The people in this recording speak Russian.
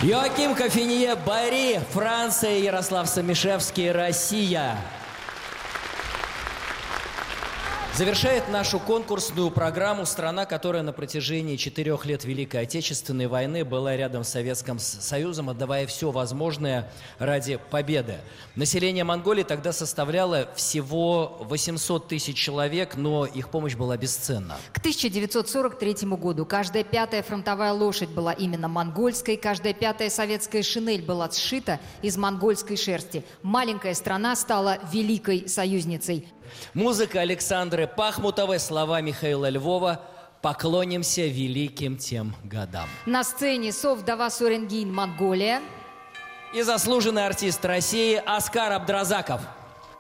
Йоаким Кофинье, Бари, Франция, Ярослав Самишевский, Россия. Завершает нашу конкурсную программу страна, которая на протяжении 4 лет Великой Отечественной войны была рядом с Советским Союзом, отдавая все возможное ради победы. Население Монголии тогда составляло всего 800 тысяч человек, но их помощь была бесценна. К 1943 году каждая 5-я фронтовая лошадь была именно монгольской, каждая 5-я советская шинель была сшита из монгольской шерсти. Маленькая страна стала великой союзницей. Музыка Александры Пахмутовой, слова Михаила Львова. Поклонимся великим тем годам. На сцене Совдава Суренгин, Монголия. И заслуженный артист России Оскар Абдразаков.